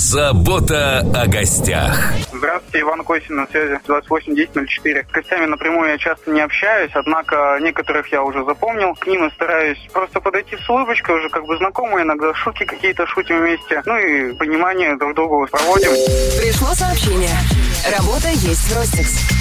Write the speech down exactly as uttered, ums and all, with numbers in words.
Забота о гостях. Здравствуйте, Иван Косин на связи, двадцать восемь десять ноль четыре. С гостями напрямую я часто не общаюсь, однако некоторых я уже запомнил. К ним я стараюсь просто подойти с улыбочкой, уже как бы знакомые, иногда шутки какие-то шутим вместе. Ну и понимание друг другу проводим. Пришло сообщение. Работа есть в Ростикс.